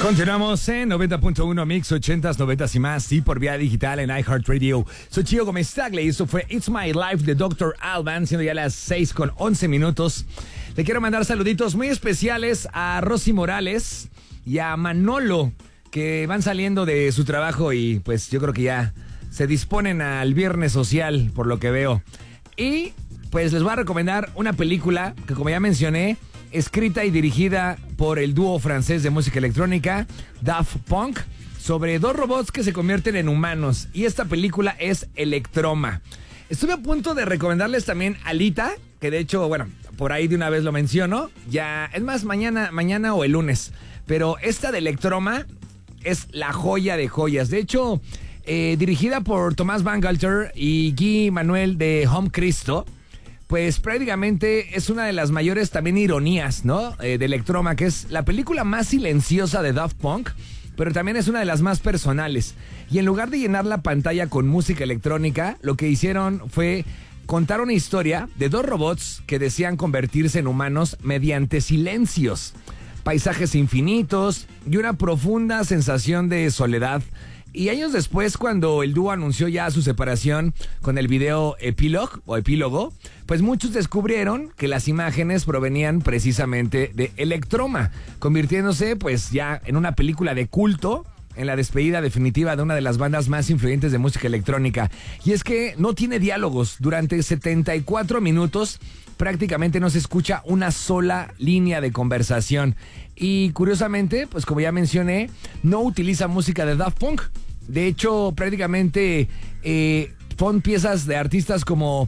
Continuamos en 90.1 Mix 80s, 90s y más, y por vía digital en iHeartRadio. Soy Chio Gómez Tagle y esto fue It's My Life de Dr. Alban, siendo ya las 6:11. Le quiero mandar saluditos muy especiales a Rosy Morales y a Manolo, que van saliendo de su trabajo y pues yo creo que ya se disponen al viernes social, por lo que veo. Y pues les voy a recomendar una película que, como ya mencioné, escrita y dirigida por el dúo francés de música electrónica Daft Punk, sobre dos robots que se convierten en humanos. Y esta película es Electroma. Estuve a punto de recomendarles también Alita, que de hecho, bueno, por ahí de una vez lo menciono. Ya, es más, mañana o el lunes. Pero esta de Electroma es la joya de joyas. De hecho, dirigida por Tomás Van Galter y Guy Manuel de Home Cristo, pues prácticamente es una de las mayores también ironías, ¿no? De Electroma, que es la película más silenciosa de Daft Punk, pero también es una de las más personales. Y en lugar de llenar la pantalla con música electrónica, lo que hicieron fue contar una historia de dos robots que desean convertirse en humanos mediante silencios, paisajes infinitos y una profunda sensación de soledad. Y años después, cuando el dúo anunció ya su separación con el video epílogo, pues muchos descubrieron que las imágenes provenían precisamente de Electroma, convirtiéndose pues ya en una película de culto, en la despedida definitiva de una de las bandas más influyentes de música electrónica. Y es que no tiene diálogos. Durante 74 minutos prácticamente no se escucha una sola línea de conversación. Y curiosamente, pues como ya mencioné, no utiliza música de Daft Punk. De hecho, prácticamente pon piezas de artistas como